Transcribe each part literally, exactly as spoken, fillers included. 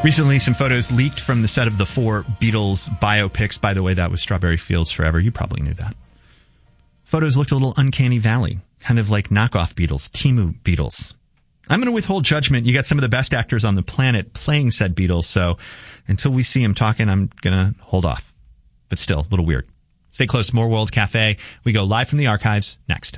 Recently, some photos leaked from the set of the four Beatles biopics. By the way, that was Strawberry Fields Forever. You probably knew that. Photos looked a little uncanny valley, kind of like knockoff Beatles, Timu Beatles. I'm going to withhold judgment. You got some of the best actors on the planet playing said Beatles, so until we see him talking, I'm going to hold off. But still, a little weird. Stay close. More World Cafe. We go live from the archives next.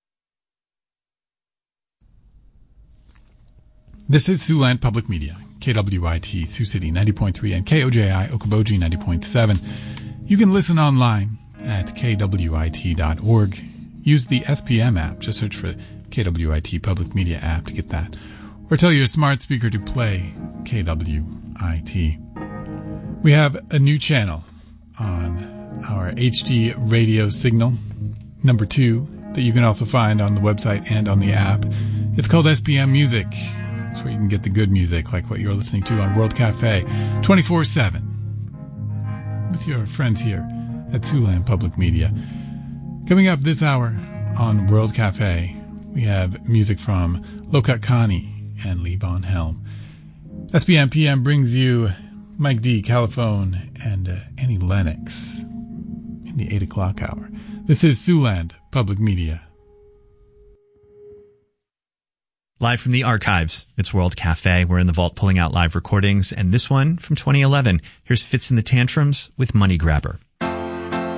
This is Siouxland Public Media, K W I T Sioux City ninety point three and K O J I Okoboji ninety point seven. You can listen online at K W I T dot org. Use the S P M app. Just search for K W I T Public Media app to get that. Or tell your smart speaker to play K W I T. We have a new channel on our H D radio signal, number two, that you can also find on the website and on the app. It's called S P M Music. It's where you can get the good music like what you're listening to on World Cafe twenty-four seven with your friends here at Siouxland Public Media. Coming up this hour on World Cafe, we have music from Lokat Kani and Lee Von Helm. S P M P M brings you Mike D, Caliphone, and uh, Annie Lennox in the eight o'clock hour. This is Siouxland Public Media. Live from the archives, it's World Cafe. We're in the vault pulling out live recordings, and this one from twenty eleven. Here's Fitz and the Tantrums with Money Grabber.